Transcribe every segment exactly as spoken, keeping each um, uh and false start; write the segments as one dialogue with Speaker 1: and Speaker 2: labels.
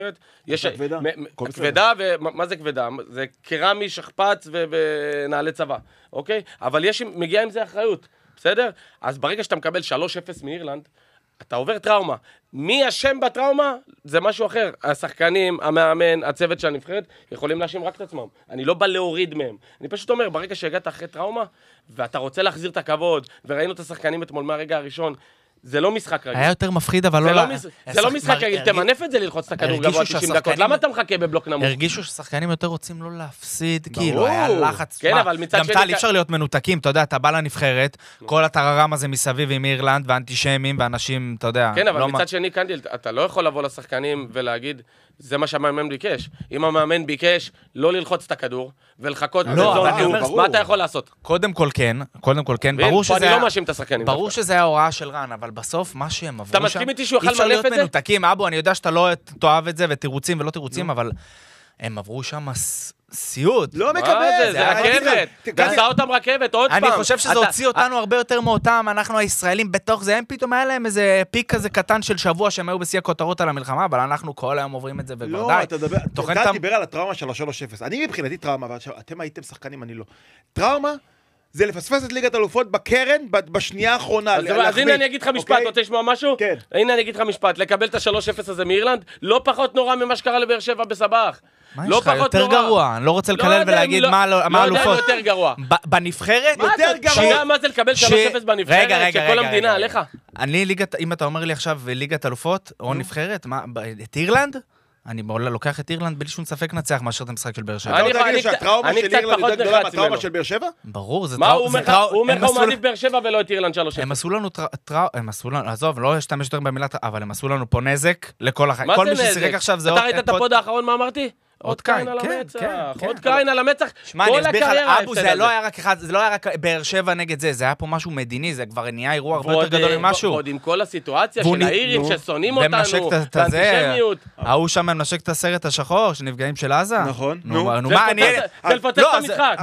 Speaker 1: יש כבדה, ומה זה כבדה? זה קרמי, שכפ"ץ ונעלי צבא, אוקיי? אבל יש, מגיע עם זה אחריות, בסדר? אז ברגע שאתה מקבל שלוש אפס מאירלנד, אתה עובר טראומה. מי אשם בטראומה? זה משהו אחר. השחקנים, המאמן, הצוות של הנבחרת, יכולים להאשים רק את עצמם. אני לא בא להוריד מהם. אני פשוט אומר, ברגע שהגעת אחרי טראומה, ואתה רוצה להחזיר את הכבוד, וראינו את השחקנים אתמול מהרגע הראשון, זה לא משחק רגיל.
Speaker 2: היה יותר מפחיד, אבל לא...
Speaker 1: זה לא משחק רגיל, תמנף את זה ללחוץ את הכדור גבוה תשעים דקות. למה אתה מחכה בבלוק נמוך?
Speaker 2: הרגישו ששחקנים יותר רוצים לא להפסיד, כאילו, היה לחץ...
Speaker 1: כן, אבל מצד
Speaker 2: שני... גם טל, אי אפשר להיות מנותקים, אתה יודע, אתה בא לנבחרת, כל הטררם הזה מסביב עם אירלנד, ואנטישמים, ואנשים, אתה יודע...
Speaker 1: כן, אבל מצד שני, קנדיל, אתה לא יכול לבוא לשחקנים ולהגיד, זה מה שהמאמן ביקש. אם המאמן ביקש לא ללחוץ את הכדור ולחכות מה אתה יכול לעשות?
Speaker 2: קודם כל כן, קודם כל כן, ברור שזה
Speaker 1: אני לא מאשים את השחקנים.
Speaker 2: ברור שזה היה הוראה של רן, אבל בסוף מה שהם עברו שם...
Speaker 1: אתה מסכים איתי שהוא יוכל מנף את זה?
Speaker 2: מנותקים, אבו, אני יודע שאתה לא תאהב את זה ותירוצים ולא תירוצים, אבל הם עברו שם סיוט.
Speaker 3: לא מקבל,
Speaker 1: זה רכבת. גזע אותם רכבת, עוד פעם.
Speaker 2: אני חושב שזה הוציא אותנו הרבה יותר מאותם, אנחנו הישראלים בתוך זה, הם פתאום היה להם איזה פיק כזה קטן של שבוע שהם היו בשיא הכותרות על המלחמה, אבל אנחנו כל היום עוברים את זה וכבר די.
Speaker 3: לא, אתה דבר, אתה דיבר על הטראומה של ה-שלוש אפס. אני מבחינתי טראומה, ואתם הייתם שחקנים, אני לא. טראומה זה לפספס את ליגת אלופות בקרן בשנייה האחרונה.
Speaker 1: אז הנה אני אגיד לך משפט, רוצה לשמוע משהו?
Speaker 3: כן.
Speaker 1: הנה אני אגיד לך משפט, לקבל את ה-שלוש אפס הזה מאירלנד, לא פחות נורא ממה שקרה לבאר שבע בסבח.
Speaker 2: מה יש לך? יותר גרוע. אני לא רוצה לקלל ולהגיד מה האלופות.
Speaker 1: לא יודע יותר גרוע.
Speaker 2: בנבחרת?
Speaker 3: יותר גרוע.
Speaker 1: אתה יודע מה זה לקבל שלוש אפס בנבחרת? שכל המדינה עליך.
Speaker 2: אני ליגת, אם אתה אומר לי עכשיו ליגת אלופות או נבחרת, את אירלנד? אני לוקח את אירלנד בלי שום ספק נצח מאשר את המשחק של באר שבע.
Speaker 3: אתה רוצה להגיד שהטראומה של אירלנד יותר גדולה מהטראומה של באר שבע?
Speaker 2: ברור, זה
Speaker 1: טראומה. הוא אומר לך הוא מעדיף באר שבע ולא את אירלנד שלוש אפס.
Speaker 2: הם עשו לנו טראומה, הם עשו לנו, עזוב, לא אשתמש יותר במילה, אבל הם עשו לנו פה נזק לכל החיים.
Speaker 1: מה זה נזק? אתה ראית את הפוד האחרון, מה אמרתי? עוד קין על המצח, עוד קין על המצח, כל הקריירה
Speaker 2: אבו, זה לא היה רק אחד, זה לא היה רק באר שבע נגד זה, זה היה פה משהו מדיני, זה כבר נהיה אירוע הרבה יותר גדול ממשהו.
Speaker 1: ועוד עם כל הסיטואציה של האירים ששונאים אותנו, והאנטישמיות.
Speaker 2: ההוא שם מנשק את הסרט השחור, שנפגעים של עזה.
Speaker 3: נכון.
Speaker 2: נו, מה, אני...
Speaker 1: זה לפוצץ את המשחק.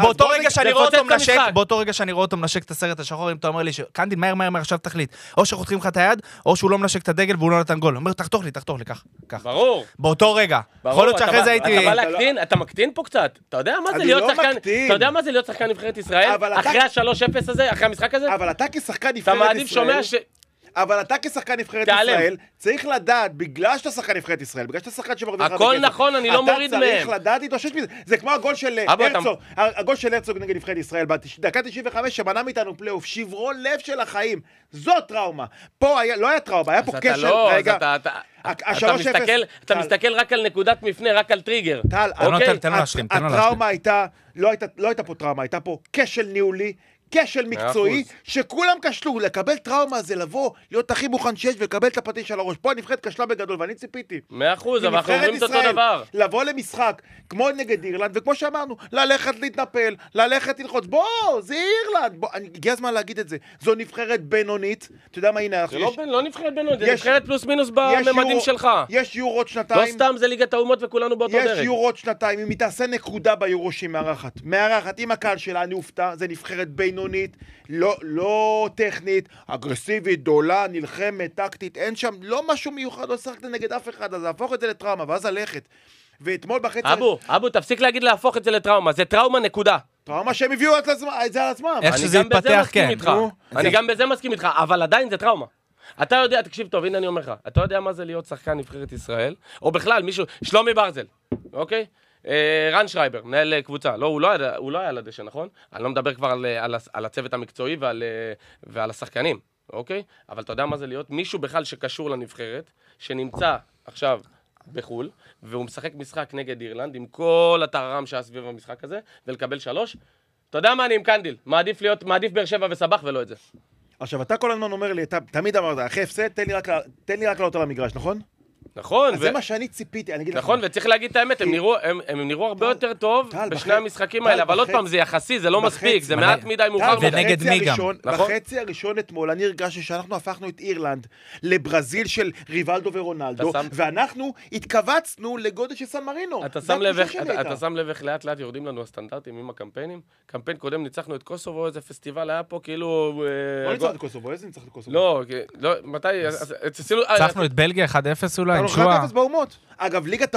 Speaker 2: באותו רגע שאני רואה אותו מנשק את הסרט השחור, אם אתה אומר לי, קנדיל, מהר, מהר, מהר, עכשיו תחליט. או שחותכים לך את היד, או שהוא לא מנשק את הדגל והוא לא נתן גול. אומר, תחתוך לי, תחתוך לי, כך.
Speaker 1: ברור.
Speaker 2: באותו רגע. יכול להיות שאחרי זה הייתי...
Speaker 1: אתה בא להקטין, אתה מקטין פה קצת. אתה יודע מה זה להיות שחקן, אתה יודע מה זה להיות שחקן נבחרת ישראל אחרי ה-שלוש אפס הזה, אחרי המשחק הזה?
Speaker 3: אבל אתה כשחקן נבחרת ישראל, אבל אתה כשחקן נבחרת ישראל, צריך לדעת, בגלל שאתה שחקן נבחרת ישראל, בגלל שאתה שחקן שמרוויח הרבה כסף,
Speaker 1: הכל נכון, אני לא מוריד מהם.
Speaker 3: אתה צריך לדעת להתאושש מזה. זה כמו הגול של הרצוג, הגול של הרצוג נגד נבחרת ישראל, בדקה תשעים וחמש שמנע מאיתנו פלייאוף, שברון לב של החיים. זו טראומה. פה לא היה טראומה, היה פה קשר, רגע.
Speaker 1: אתה מסתכל רק על נקודת מפנה, רק על טריגר.
Speaker 3: טל, הטראומה הייתה, לא הייתה פה טראומה, הייתה פה כשל ניהולי, כשל מקצועי, שכולם כשלו. לקבל טראומה זה לבוא, להיות הכי מוכן שיש ולקבל את הפטיש על הראש. פה הנבחרת כשלה בגדול, ואני ציפיתי.
Speaker 1: מאה אחוז, אבל אנחנו אומרים את אותו דבר.
Speaker 3: לבוא למשחק, כמו נגד אירלנד, וכמו שאמרנו, ללכת להתנפל, ללכת ללחוץ. בוא, זה אירלנד. הגיע הזמן להגיד את זה. זו נבחרת בינונית. אתה יודע מה, הנה,
Speaker 1: זה לא נבחרת בינונית, זה נבחרת פלוס מינוס בממדים שלך.
Speaker 3: יש יורות שנתיים.
Speaker 1: לא סתם זה ליגת האומות וכולנו באותו דרג.
Speaker 3: יש יורות שנתיים, אם היא תעשה נקודה ביורו שהיא מארחת. מארחת, עם הקהל שלה, אני אופתע, זה נבחרת בינונית, לא, לא טכנית, אגרסיבית, דולה, נלחמת, טקטית, אין שם, לא משהו מיוחד, לא שחקת נגד אף אחד, אז להפוך את זה לטראומה, ואז הלכת. ואתמול בחצי...
Speaker 1: אבו, אבו, תפסיק להגיד להפוך את זה לטראומה, זה טראומה נקודה.
Speaker 3: טראומה שהם הביאו את זה על עצמם.
Speaker 2: איך שזה יתפתח, כן.
Speaker 1: אני גם בזה מסכים איתך, אבל עדיין זה טראומה. אתה יודע, תקשיב טוב, הנה אני אומר לך, אתה יודע מה זה להיות שחקן נבחרת ישראל, או בכלל מישהו, שלומי ברזל, אוקיי? רן שרייבר, מנהל קבוצה, לא, הוא לא היה, הוא לא היה על הדשא, נכון? אני לא מדבר כבר על, על, על הצוות המקצועי ועל, ועל השחקנים, אוקיי? אבל אתה יודע מה זה להיות? מישהו בכלל שקשור לנבחרת, שנמצא עכשיו בחול, והוא משחק משחק נגד אירלנד, עם כל הטררם שהיה סביב המשחק הזה, ולקבל שלוש. אתה יודע מה, אני עם קנדיל, מעדיף להיות, מעדיף באר שבע וסבח ולא את זה.
Speaker 3: עכשיו, אתה כל הזמן אומר לי, אתה תמיד אמרת, אחרי הפסד, תן לי רק, תן לי רק לעלות על המגרש, נכון?
Speaker 1: נכון.
Speaker 3: אז זה מה שאני ציפיתי, אני אגיד לך.
Speaker 1: נכון, וצריך להגיד את האמת, הם נראו, הם נראו הרבה יותר טוב בשני המשחקים האלה, אבל עוד פעם, זה יחסי, זה לא מספיק, זה מעט מדי מאוחר.
Speaker 2: ונגד מי גם.
Speaker 3: בחצי הראשון אתמול, אני הרגשתי שאנחנו הפכנו את אירלנד לברזיל של ריבלדו ורונלדו, ואנחנו התכווצנו לגודל של סן מרינו.
Speaker 1: אתה שם לב איך לאט לאט יורדים לנו הסטנדרטים עם הקמפיינים? קמפיין קודם ניצחנו את קוסובו, איזה פסטיבל היה פה, כאילו...
Speaker 3: לא ניצחנו את קוסובו, איזה ניצחנו את קוסובו?
Speaker 1: לא, לא, מתי...
Speaker 2: ניצחנו את בלגיה אחד אפס אולי?
Speaker 3: אחת אפס באומות. אגב, ליגת